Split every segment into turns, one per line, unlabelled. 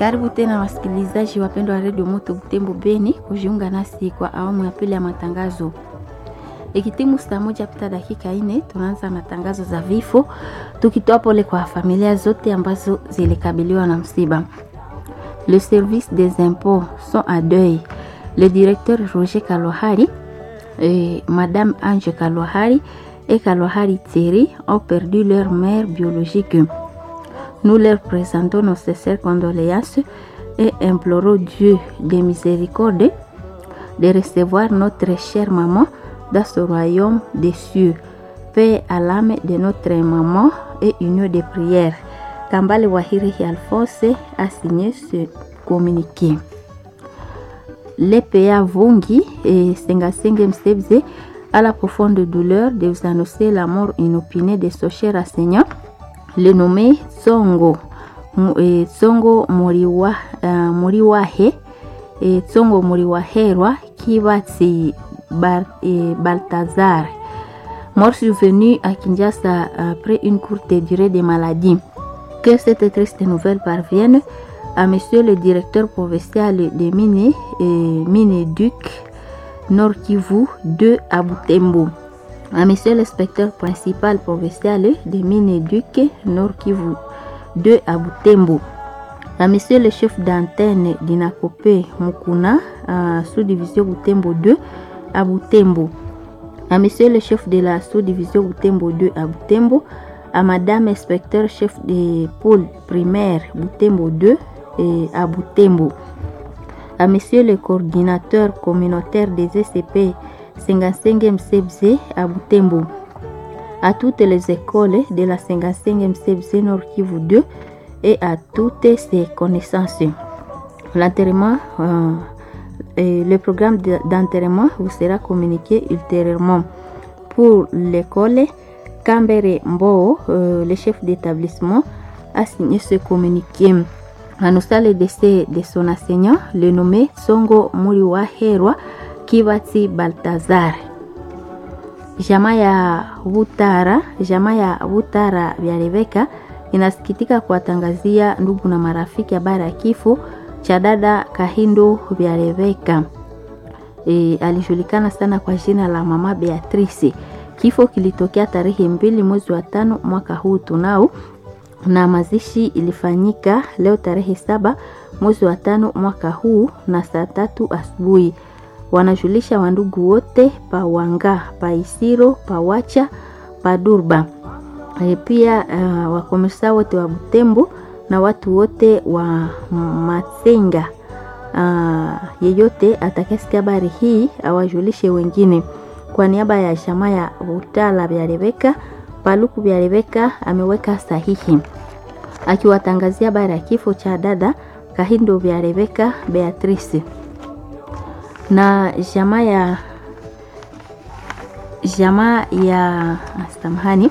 Karibu tena wasikilizaji wapendwa wa Radio Moto Butembo Beni kujiunga nasi kwa awamu ya pili ya matangazo. Ikitimu saa moja pita dakika 4 tunaanza na tangazo za vifo, tukitoa pole kwa familia zote ambazo zilikabiliwa na msiba. Le service des impôts sont à deuil. Le directeur Roger Kalohari et Madame Ange Kalohari et Kalohari Thierry ont perdu leur mère biologique. Nous leur présentons nos sincères condoléances et implorons Dieu de miséricorde de recevoir notre chère maman dans ce royaume des cieux. Paix à l'âme de notre maman et union de prière. Kambale Wahiri Alphonse a signé ce communiqué. L'EPA Vongi et Sengasenge Msebze à la profonde douleur de vous annoncer la mort inopinée de son cher enseignant, le nommé Tsongo Muriwahe et Tsongo Muriwaherwa Kibatsi Balthazar, mort survenu à Kinshasa après une courte durée de maladie. Que cette triste nouvelle parvienne à monsieur le directeur provincial de Mineduc Nord Kivu de Abutembo, à monsieur l'inspecteur principal provincial de Mineduc Nord Kivu de Abutembo, à monsieur le chef d'antenne d'Inakope Mukuna sous-division Butembo 2 à Butembo, à monsieur le chef de la sous-division Butembo 2 à Butembo, à madame inspecteur chef de pôle primaire Butembo 2 et à Butembo, à monsieur le coordinateur communautaire des SCP 55e CBC à Butembo, à toutes les écoles de la 55e CBC Nord Kivu 2 et à toutes ses connaissances. L'enterrement le programme d'enterrement vous sera communiqué ultérieurement. Pour l'école, Kambere Mbo, le chef d'établissement, a signé ce communiqué. Annonçant le décès de son enseignant, le nommé Tsongo Muriwaherwa Kibatsi Balthazar. Jamaa ya Butara vya Rebeka inasikitika kuwatangazia ndugu na marafiki habari ya kifo cha dada Kahindo vya Rebeka. Alijulikana sana kwa jina la mama Beatrice. Kifo kilitokea tarehe 2 mwezi wa 5 mwaka huu tunao, na mazishi ilifanyika leo tarehe 7 mwezi wa 5 mwaka huu na saa 3 asubuhi. Wanajulisha wandugu wote pa Wanga, pa Isiro, pa Wacha, pa Durba. Pia wakomersa wote wa Butembo na watu wote wa Matsenga. Yeyote atakayesikia habari hii awajulishe wengine. Kwa niaba ya jamaa ya Butala vya Rebeka, Paluku vya Rebeka ameweka sahihi akiwatangazia habari ya kifo cha dada Kahindo vya Rebeka Beatrice. Na jamaa ya samahani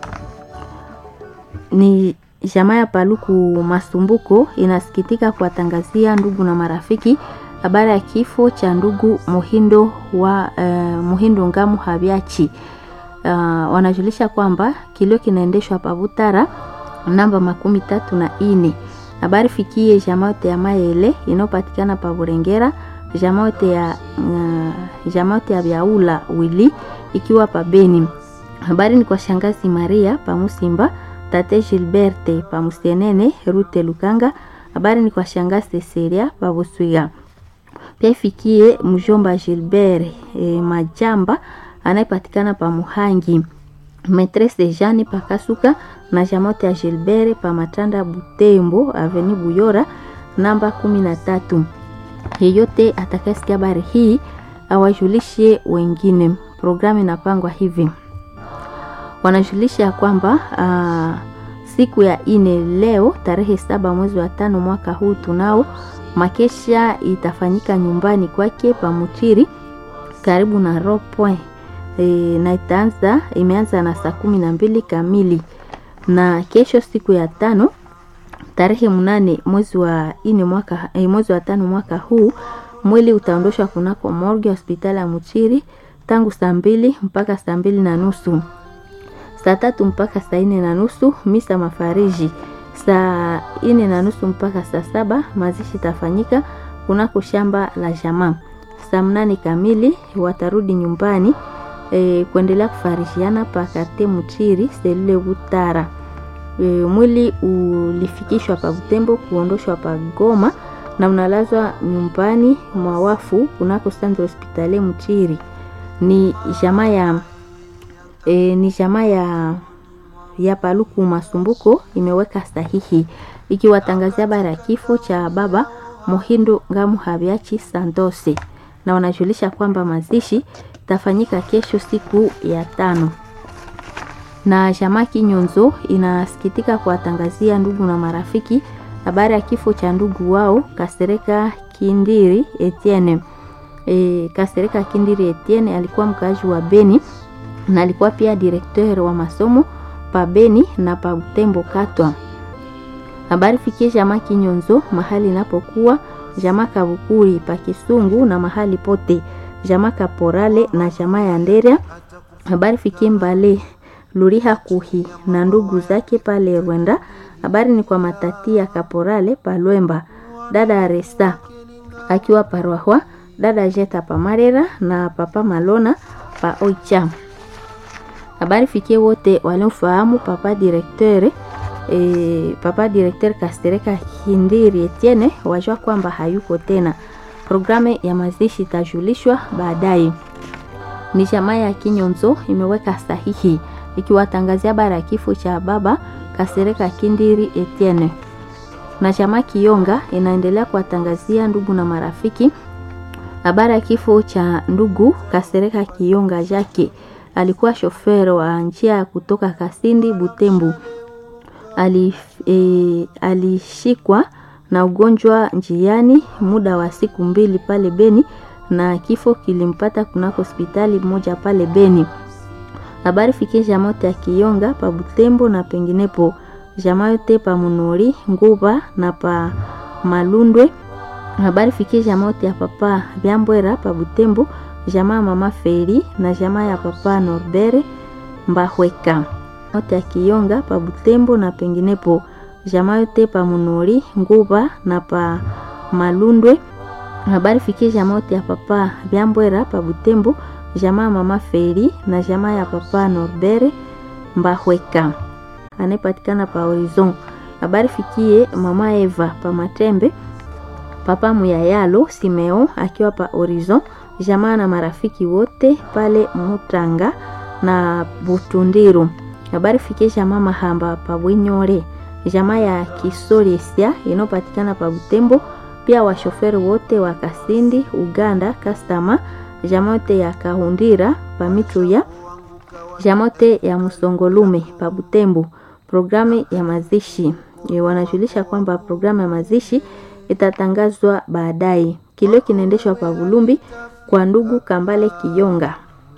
ni jamaa ya Paluku Masumbuko inasikitika kuwatangazia ndugu na marafiki habari ya kifo cha ndugu Muhindo Ngamu Habiachi. Wanajulisha kwamba kilio kinaendeshwa pa Butara namba 34. Habari fikie jamaa yote ya Mayele inopatikana pa Burengera, jamaa yote ya Biaula Wili ikiwa pa Beni. Habari ni kwa shangazi Maria pa Musimba, tate Gilberte pa Musenene Rute Lukanga. Habari ni kwa shangazi Cecilia pa Buswiga. Pia ifikie mjomba Gilbert Majamba anayepatikana pa Muhangi, Maîtresse Jeanne pa Kasuka na jamote ya Gilbert pa Matanda Butembo Avenue Buyora namba 13. Yeyote atakayesikia habari hii awajulishe wengine. Programu inapangwa hivi. Wanajulisha kwamba siku ya 4 leo tarehe 7 mwezi wa 5 mwaka huu tunao makesha itafanyika nyumbani kwake pa Mutiri karibu na Ropoint. Na imeanza na saa 12 kamili. Na kesho siku ya 5 tarehe 8 mwezi wa 5 mwaka huu mwili utaondoshwa kunako morgue hospitali ya Mutiri tangu saa 2 mpaka saa 2:30. Saa 3 mpaka saa 4:30 misa mafariji Saa 4:30 mpaka saa 7 mazishi tafanyika kunako shamba la jamaa. Saa 8 kamili watarudi nyumbani kuendelea kufarishiana pa Karte Muchiri selule Butara. Mwili ulifikishwa pa Butembo kuondoshwa pa Goma na unalazwa nyumbani mwa wafu kunako Centre Hospitalier Muchiri. Ni jamaa ya Paluku Masumbuko imeweka sahihi ikiwatangazia habari ya kifo cha baba Mohindo Ngamu Habiachi Santose, na wanajulisha kwamba mazishi tafanyika kesho siku ya 5. Na jamaa Kinyonzo inasikitika kuwatangazia ndugu na marafiki habari ya kifo cha ndugu wao Kasereka Kindiri Etienne. Kasereka Kindiri Etienne alikuwa mkaaji wa Beni na alikuwa pia directeur wa masomo pa Beni na pa Butembo Katwa. Habari fikie jamaa Kinyonzo mahali inapokuwa, jamaa Kabukuri pa Kisungu na mahali pote, jamaa Kaporale na jamaa ya Nderia. Habari fikie Mbale Luriha Kuhi na ndugu zake pale Rwanda. Habari ni kwa Matati ya Kaporale pa Lwemba, dada Aresa akiwa Parwahwa, dada Jeta pa Marera na papa Malona pa Oicha. Habari fikie wote waliofahamu papa directeur Kasereka Kindiri Etienne wajua kwamba hayuko tena. Programu ya mazishi tajulishwa baadaye. Ni jamaa ya Kinyonzo imeweka sahihi ikiwatangazia habari ya kifo cha baba Kasereka Kindiri Etienne. Na jamaa Kiyonga inaendelea kuwatangazia ndugu na marafiki habari ya kifo cha ndugu Kasereka Kiyonga Jake. Alikuwa shoferi wa njia ya kutoka Kasindi Butembo. Alishikwa na ugonjwa njiani muda wa siku 2 pale Beni na kifo kilimpata kunako hospitali moja pale Beni. Habari fikie jamaa yote ya Kiyonga pa Butembo na penginepo, jamaa yote pa Munori, Nguba na pa Malundwe. Habari fikie jamaa yote ya papa Byambwera pa Butembo, jamaa mama Feri na jamaa ya papa Norbere Mbahweka. Yote ya Kiyonga pa Butembo na penginepo, jamaa yote pa Munori, Nguba na pa Malundwe. Habari fikie jamaa yote ya papa Byambwera pa Butembo, jamaa mama Feri na jamaa ya papa Norbere Mbahweka anayepatikana pa Horizon. Habari fikie mama Eva pa Matembe, papa Muyayalo Simeo akiwa pa Horizon, jamaa na marafiki wote pale Mutanga na Butundiru. Habari fikie jamaa Mahamba pa Bwinyore, jamaa ya Kisolesia inopatikana pa Butembo, pia washoferi wote wa Kasindi Uganda Customer, jamaa yote ya Kahundira pa Mituya, jamaa yote ya Musongolume pa Butembo. Programu ya mazishi wanajulisha kwamba programu ya mazishi itatangazwa baadaye. Kilio kinaendeshwa pa Bulumbi kwa ndugu Kambale Kiyonga.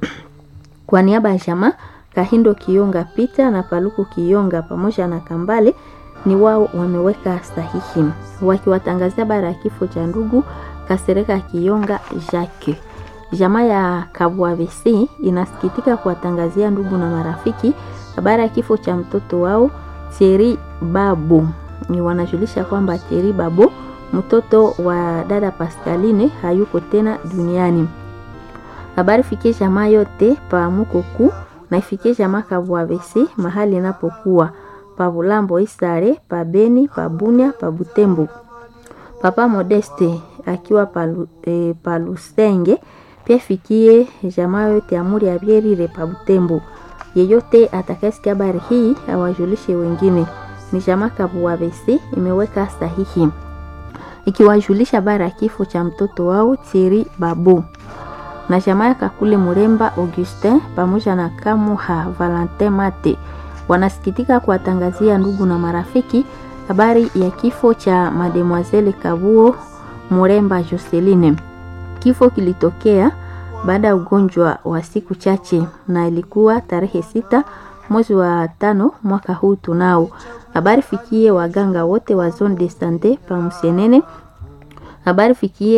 Kwa niaba ya jamaa Kahindo Kiyonga Pita na Paluku Kiyonga pamoja na Kambale ni wao wameweka sahihi wakiwatangazia habari ya kifo cha ndugu Kasereka Kiyonga Jacques. Jamaa ya Kabwabesi inasikitika kuwatangazia ndugu na marafiki habari ya kifo cha mtoto wao Thierry Babo. Ni wanajulisha kwamba Thierry Babo mtoto wa dada Pascaline hayuko tena duniani. Habari fikie jamaa yote pa Mukoku na ifikie jamaa Kabwabesi mahali inapokuwa pa Bulambo Isare, pa Beni, pa Bunia, pa Butembo. Papa Modeste akiwa pa Lusenge, pia fikie jamaa yote Amuri ya Bierire pa Butembo. Yeyote atakayesikia habari hii awajulishe wengine. Ni jamaa Kabwabesi imeweka sahihi ikiwajulisha habari ya kifo cha mtoto wao Thierry Babo. Na jamaa ya Kakule Muremba Augustin pamoja na Kamuha Valentin Mate wanasikitika kuwatangazia ndugu na marafiki habari ya kifo cha Mademoiselle Kabuo Muremba Joseline. Kifo kilitokea baada ya ugonjwa wa siku chache na ilikuwa tarehe 6 mwezi wa 5 mwaka huu tunao. Habari fikie waganga wote wa zone de santé pa Msenene. Habari fikie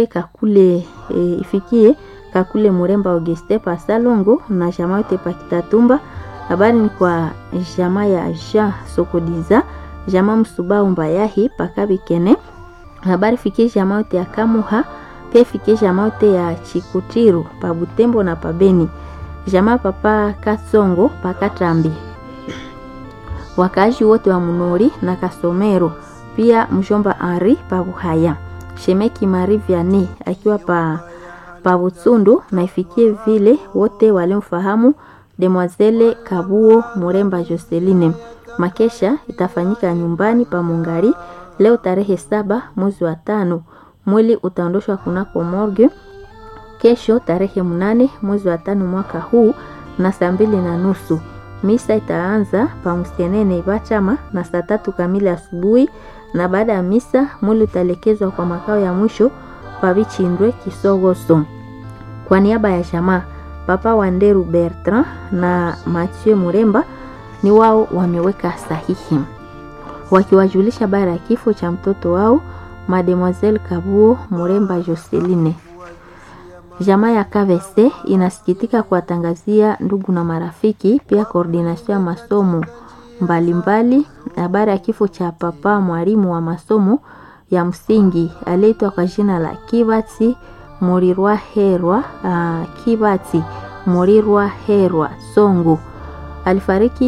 Kakule Muremba Auguste pa Salongo na jamaa yote pa Kitatumba. Habari ni kwa jamaa ya Jean Sokodiza jamaa Msuba Umbayahi Pakabikene. Habari fikie jamaa yote ya Kamuha, pia fikie jamaa yote ya Chikutiru pa Butembo na Pabeni. Jamaa Papa Kasongo Pakatambi. Wakazi wote wa Munori na Kasomero, pia mjomba Henri pa Buhaya. Shemeki Mariviane akiwa pa Butsundu, na ifikie vile wote walimfahamu Demoiselle Kabuo Muremba Joseline. Makesha itafanyika nyumbani pa Mungari leo tarehe 7 mwezi wa 5. Mwili utaondoshwa kunako morgue kesho tarehe 8 mwezi wa 5 mwaka huu na 2:30. Misa itaanza pa Msenene Bachama na 3 kamili asubuhi, na baada ya misa mwili utalekezwa kwa makao ya mwisho pa Bichindwe Kisogoso. Kwa niaba ya jamaa Papa Wanderu Bertrand na Mathieu Muremba ni wao wameweka sahihi wakiwajulisha habari ya kifo cha mtoto wao Mademoiselle Kabuo Muremba Joseline. Jamaa ya KVC inasikitika kuwatangazia ndugu na marafiki, pia koordinasyon ya masomo mbalimbali habari ya kifo cha papa mwalimu wa masomo ya msingi aliyeitwa kwa jina la Kibati Murirwa Herwa Songo. Alifariki